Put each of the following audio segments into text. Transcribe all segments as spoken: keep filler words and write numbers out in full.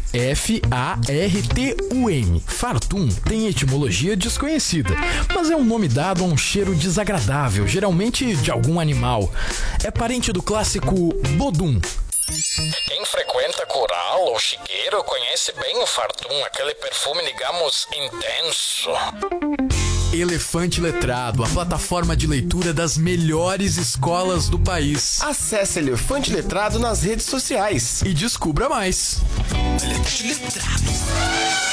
F A R T U M. Fartum tem etimologia desconhecida, mas é um nome dado a um cheiro desagradável, geralmente de algum animal. É parente do clássico bodum. Quem frequenta coral ou chiqueiro conhece bem o Fartum, aquele perfume, digamos, intenso. Elefante Letrado, a plataforma de leitura das melhores escolas do país. Acesse Elefante Letrado nas redes sociais e descubra mais. Elefante Letrado.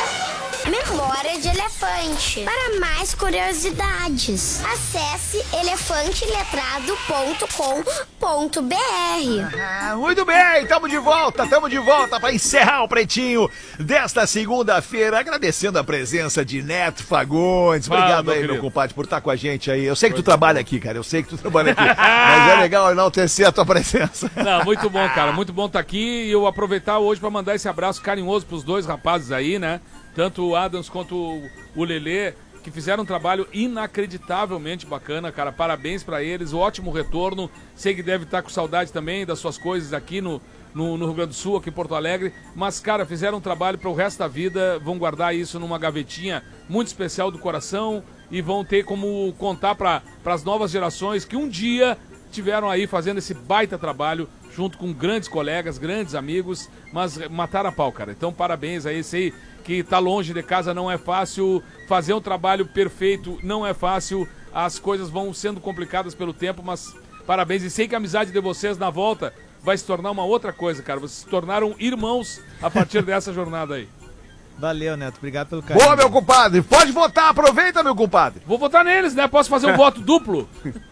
Memória de Elefante. Para mais curiosidades, acesse elefante letrado ponto com ponto b r. Ah, muito bem, estamos de volta, estamos de volta para encerrar o Pretinho desta segunda-feira, agradecendo a presença de Neto Fagundes. Obrigado ah, aí, meu compadre, por estar com a gente aí. Eu sei que tu trabalha aqui, cara, eu sei que tu trabalha aqui, mas é legal enaltecer a tua presença. Não, muito bom, cara, muito bom estar aqui e eu aproveitar hoje para mandar esse abraço carinhoso pros dois rapazes aí, né? Tanto o Adams quanto o Lelê, que fizeram um trabalho inacreditavelmente bacana, cara. Parabéns pra eles, ótimo retorno. Sei que deve estar com saudade também das suas coisas aqui no, no, no Rio Grande do Sul, aqui em Porto Alegre. Mas, cara, fizeram um trabalho para o resto da vida, vão guardar isso numa gavetinha muito especial do coração e vão ter como contar para as novas gerações que um dia tiveram aí fazendo esse baita trabalho junto com grandes colegas, grandes amigos, mas mataram a pau, cara. Então, parabéns aí, sei que tá longe de casa não é fácil, fazer um trabalho perfeito não é fácil, as coisas vão sendo complicadas pelo tempo, mas parabéns, e sei que a amizade de vocês na volta vai se tornar uma outra coisa, cara. Vocês se tornaram irmãos a partir dessa jornada aí. Valeu, Neto, obrigado pelo carinho. Boa, meu compadre, pode votar, aproveita, meu compadre. Vou votar neles, né? Posso fazer um voto duplo?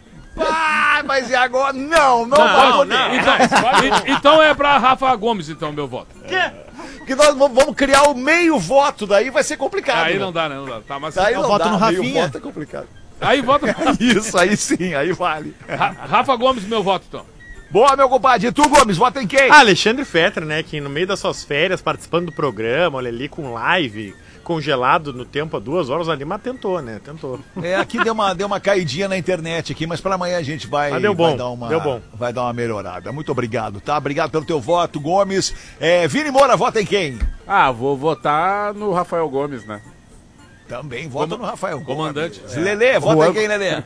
Ah, mas e agora? Não, não, não, não, não. Então, então é pra Rafa Gomes, então, meu voto. Que? Que nós vamos criar o meio voto, daí vai ser complicado. Aí né? não dá, né? Não dá. Tá, mas aí não voto dá, no Rafinha. Meio voto é complicado. Aí vota. Isso, aí sim, aí vale. Ra Rafa Gomes, meu voto, então. Boa, meu compadre. E tu, Gomes, vota em quem? Ah, Alexandre Fetter, né? Que no meio das suas férias, participando do programa, olha ali com live, congelado no tempo há duas horas ali, mas tentou, né? Tentou. É, aqui deu uma, deu uma caidinha na internet aqui, mas pra amanhã a gente vai, mas deu bom, vai dar uma, deu bom. vai dar uma melhorada. Muito obrigado, tá? Obrigado pelo teu voto, Gomes. É, Vini Moura, vota em quem? Ah, vou votar no Rafael Gomes, né? Também vota Como, no Rafael Gomes. Comandante. É. Lelê, vota Juan... em quem, Lelê?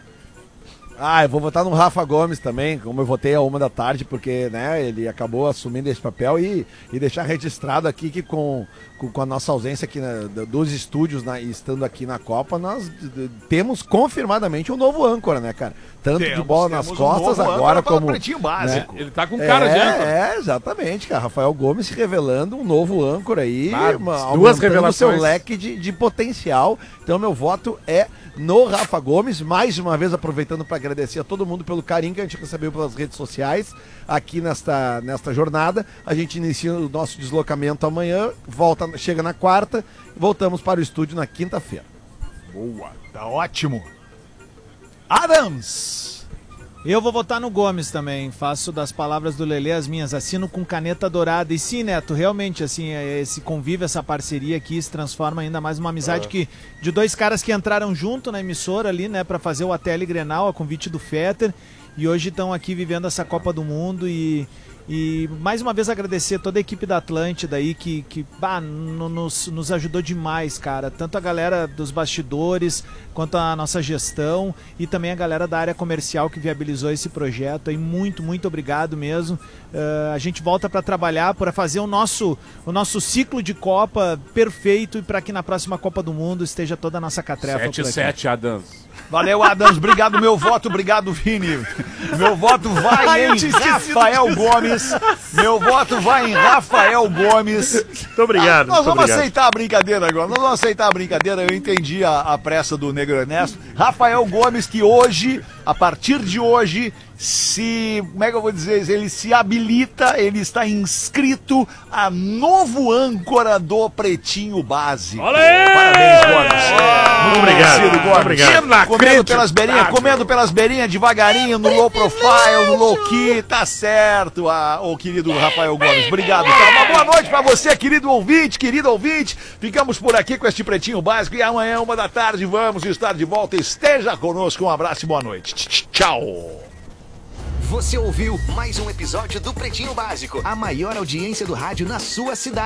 Ah, eu vou votar no Rafa Gomes também, como eu votei a uma da tarde, porque, né, ele acabou assumindo esse papel e, e deixar registrado aqui que com, com, com a nossa ausência aqui na, dos estúdios, na, estando aqui na Copa, nós d, temos confirmadamente um novo âncora, né, cara? Tanto temos, de bola nas costas, um agora como... Pretinho básico. Né? Ele tá com cara é, de âncora. É, exatamente, cara. Rafael Gomes se revelando um novo âncora aí, ah, uma, duas revelações. O seu revelações. leque de, de potencial. Então, meu voto é no Rafa Gomes, mais uma vez aproveitando para agradecer a todo mundo pelo carinho que a gente recebeu pelas redes sociais aqui nesta, nesta jornada. A gente inicia o nosso deslocamento amanhã, volta, chega na quarta, voltamos para o estúdio na quinta-feira. Boa, tá ótimo. Adams! Eu vou votar no Gomes também, faço das palavras do Lelê as minhas, assino com caneta dourada. E sim, Neto, realmente, assim, esse convívio, essa parceria aqui se transforma ainda mais uma amizade é. que, de dois caras que entraram junto na emissora ali, né, pra fazer o A T L Grenal, a convite do Fetter, e hoje estão aqui vivendo essa Copa do Mundo e... E mais uma vez agradecer toda a equipe da Atlântida aí que, que bah, nos, nos ajudou demais, cara. Tanto a galera dos bastidores, quanto a nossa gestão e também a galera da área comercial que viabilizou esse projeto. Aí muito, muito obrigado mesmo. Uh, a gente volta para trabalhar, para fazer o nosso, o nosso ciclo de Copa perfeito e para que na próxima Copa do Mundo esteja toda a nossa catrefa. sete a sete, Adams. Valeu, Adams. Obrigado, meu voto. Obrigado, Vini. Meu voto vai em Rafael Gomes. Meu voto vai em Rafael Gomes. Muito obrigado. Ah, nós muito vamos obrigado. aceitar a brincadeira agora. Nós vamos aceitar a brincadeira. Eu entendi a, a pressa do Negro Ernesto. Rafael Gomes, que hoje, a partir de hoje, se, como é que eu vou dizer, ele se habilita, ele está inscrito a novo âncora do Pretinho Básico. Olha aí! Parabéns, Gomes. Muito obrigado. Gomes. Muito obrigado. Comendo pelas beirinhas, comendo pelas beirinhas, devagarinho, no low profile, no low key, tá certo, ah, o querido Rafael Gomes. Obrigado, cara. Uma boa noite pra você, querido ouvinte, querido ouvinte. Ficamos por aqui com este Pretinho Básico e amanhã, uma da tarde, vamos estar de volta. Esteja conosco. Um abraço e boa noite. Tchau. Você ouviu mais um episódio do Pretinho Básico, a maior audiência do rádio na sua cidade.